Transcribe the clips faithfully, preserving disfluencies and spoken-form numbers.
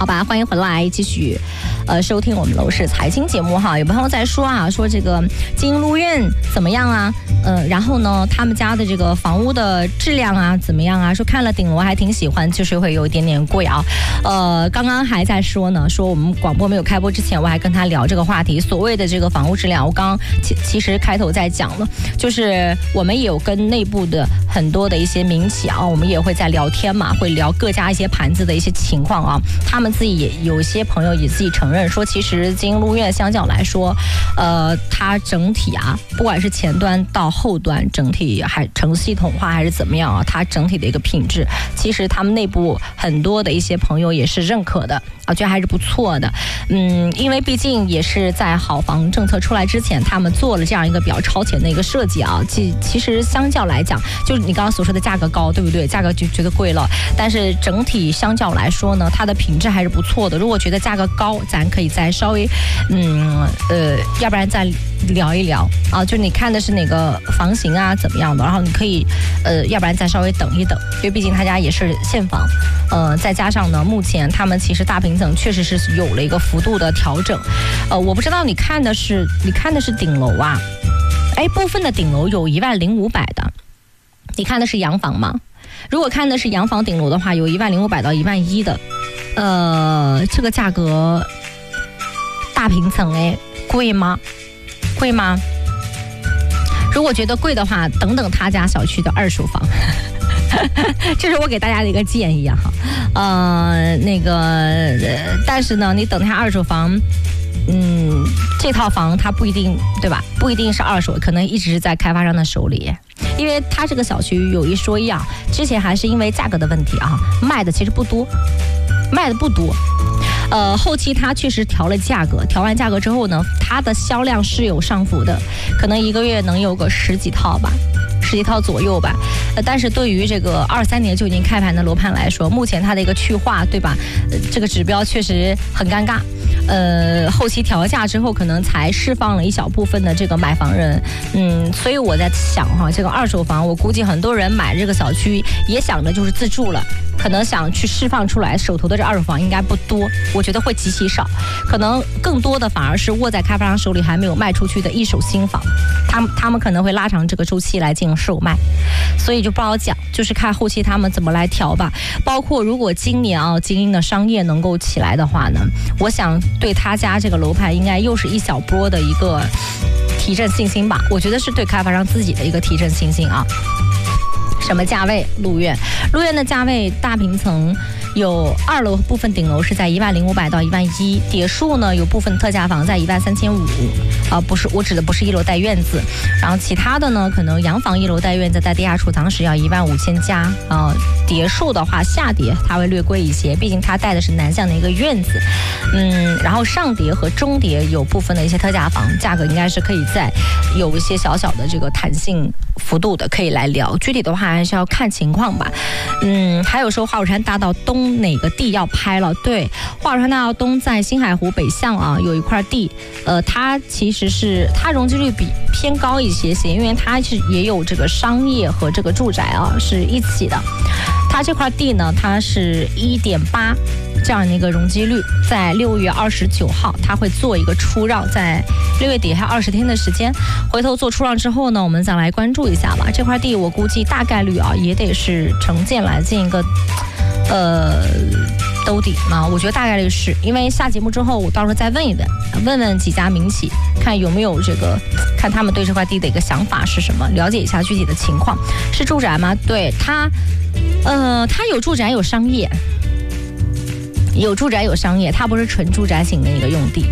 好吧，欢迎回来继续呃收听我们楼市财经节目哈。有朋友在说啊，说这个金鹰路苑怎么样啊？呃，然后呢，他们家的这个房屋的质量啊怎么样啊？说看了顶楼还挺喜欢，就是会有一点点贵啊。呃，刚刚还在说呢，说我们广播没有开播之前，我还跟他聊这个话题，所谓的这个房屋质量，我刚刚其其实开头在讲了，就是我们也有跟内部的很多的一些民企啊，我们也会在聊天嘛，会聊各家一些盘子的一些情况啊。他们自己也有一些朋友也自己承认说，其实金鹰路苑相较来说，呃，它整体啊，不管是前端到后端，整体还成系统化还是怎么样啊，它整体的一个品质，其实他们内部很多的一些朋友也是认可的啊，觉得还是不错的。嗯，因为毕竟也是在好房政策出来之前，他们做了这样一个比较超前的一个设计啊。其其实相较来讲，就是你刚刚所说的价格高，对不对？价格就觉得贵了，但是整体相较来说呢，它的品质还是不错的。如果觉得价格高，咱可以再稍微，嗯呃，要不然再聊一聊啊。就你看的是哪个房型啊，怎么样的？然后你可以，呃，要不然再稍微等一等，因为毕竟他家也是现房，呃，再加上呢，目前他们其实大平层确实是有了一个幅度的调整，呃，我不知道你看的是你看的是顶楼啊，哎，部分的顶楼有一万零五百的，你看的是洋房吗？如果看的是洋房顶楼的话，有一万零五百到一万一的，呃，这个价格大平层哎，贵吗？贵吗？如果觉得贵的话，等等他家小区的二手房。这是我给大家的一个建议啊，呃，那个，呃、但是呢，你等他二手房，嗯，这套房它不一定，对吧？不一定是二手，可能一直是在开发商的手里，因为他这个小区有一说一啊，之前还是因为价格的问题啊，卖的其实不多，卖的不多。呃，后期它确实调了价格，调完价格之后呢，它的销量是有上浮的，可能一个月能有个十几套吧。十几套左右吧，呃，但是对于这个二三年就已经开盘的楼盘来说，目前它的一个去化，对吧？呃、这个指标确实很尴尬。呃，后期调价之后，可能才释放了一小部分的这个买房人，嗯，所以我在想哈，这个二手房，我估计很多人买这个小区也想着就是自住了，可能想去释放出来手头的这二手房应该不多，我觉得会极其少，可能更多的反而是握在开发商手里还没有卖出去的一手新房，他们他们可能会拉长这个周期来进行售卖，所以就不好讲，就是看后期他们怎么来调吧。包括如果今年啊，精英的商业能够起来的话呢，我想对他家这个楼盘应该又是一小波的一个提振信心吧。我觉得是对开发商自己的一个提振信心啊。什么价位？路苑，路苑的价位大平层有二楼部分顶楼是在一万零五百到一万一，叠数呢有部分特价房在一万三千五，啊，不是，我指的不是一楼带院子，然后其他的呢可能洋房一楼带院子带地下储藏室要一万五千加，啊，叠数的话下叠它会略贵一些，毕竟它带的是南向的一个院子，嗯，然后上叠和中叠有部分的一些特价房，价格应该是可以在有一些小小的这个弹性幅度的，可以来聊，具体的话还是要看情况吧。嗯，还有说华果山大道东哪个地要拍了？对，华果山大道东在新海湖北向啊有一块地，呃，它其实是它容积率比偏高一些些，因为它是也有这个商业和这个住宅啊是一起的。它这块地呢，它是一点八这样的一个容积率，在六月二十九号，它会做一个出让，在六月底还有二十天的时间，回头做出让之后呢，我们再来关注一下吧。这块地我估计大概率啊，也得是城建来进一个呃兜底嘛，我觉得大概率是，因为下节目之后，我到时候再问一问，问问几家民企，看有没有这个，看他们对这块地的一个想法是什么，了解一下具体的情况。是住宅吗？对，它，呃，它有住宅有商业。有住宅有商业，它不是纯住宅型的一个用地。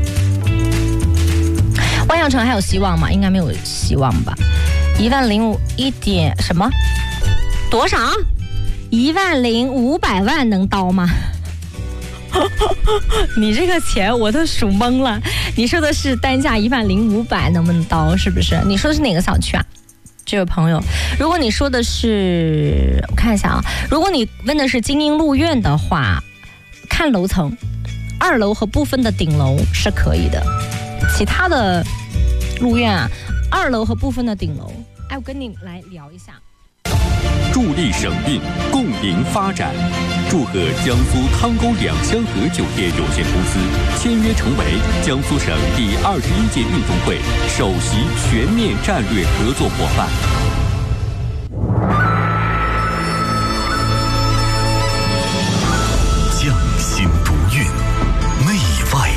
万象城还有希望吗？应该没有希望吧。一万零五一点什么？多少？一万零五百万能刀吗？你这个钱我都数懵了。你说的是单价一万零五百能不能刀？是不是？你说的是哪个小区啊？这位朋友，如果你说的是，我看一下啊，如果你问的是精英路苑的话。看楼层，二楼和部分的顶楼是可以的，其他的路苑啊，二楼和部分的顶楼，哎，我跟你来聊一下。 助力省运，共赢发展。祝贺江苏汤沟两香河酒店有限公司签约成为江苏省第二十一届运动会首席全面战略合作伙伴。